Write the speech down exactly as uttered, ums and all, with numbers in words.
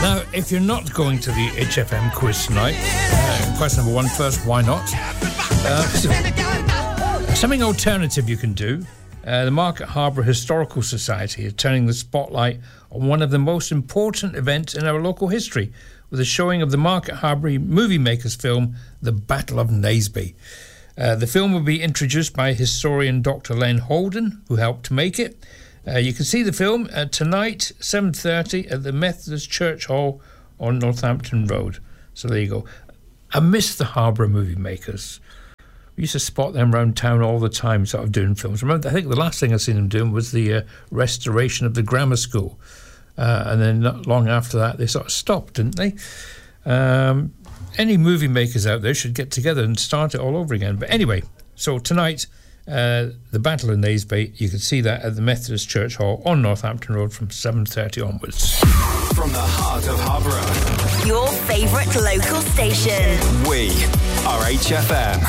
Now, if you're not going to the H F M quiz tonight, uh, question number one first, why not? Uh, so, something alternative you can do. Uh, the Market Harbour Historical Society is turning the spotlight on one of the most important events in our local history, with a showing of the Market Harbour movie makers' film, The Battle of Naseby. Uh, the film will be introduced by historian Doctor Len Holden, who helped to make it. Uh, you can see the film uh, tonight, seven thirty, at the Methodist Church Hall on Northampton Road. So there you go. I miss the Harbour movie makers. We used to spot them around town all the time, sort of doing films. Remember, I think the last thing I seen them doing was the uh, restoration of the grammar school. Uh, and then not long after that, they sort of stopped, didn't they? Um, any movie makers out there should get together and start it all over again. But anyway, so tonight, uh, the Battle of Naseby, you can see that at the Methodist Church Hall on Northampton Road from seven thirty onwards. From the heart of Harborough, your favourite local station. We are H F M.